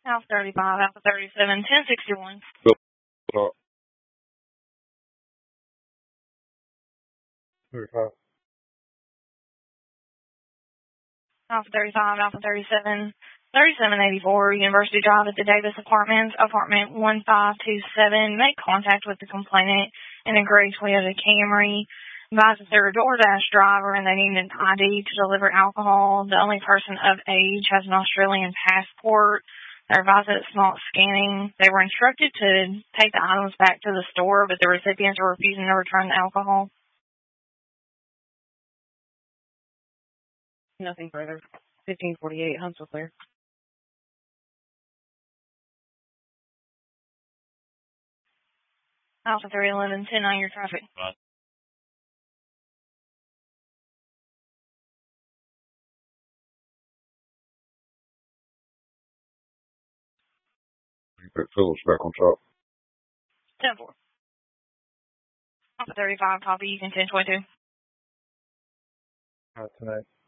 Alpha 35, Alpha 37, 1061. Stop. 35. Alpha 35, Alpha 37, 3784, University Drive at the Davis Apartments, apartment 1527. Make contact with the complainant in a gray Toyota Camry. Advise that they're a DoorDash driver and they need an ID to deliver alcohol. The only person of age has an Australian passport. They're advised that it's not scanning. They were instructed to take the items back to the store, but the recipients are refusing to return the alcohol. Nothing further. 1548, Huntsville clear. Alpha 311, 10 on your traffic. Right. You put Phillips back on top. 10-4. Alpha 35, copy. You can 1022. Tonight.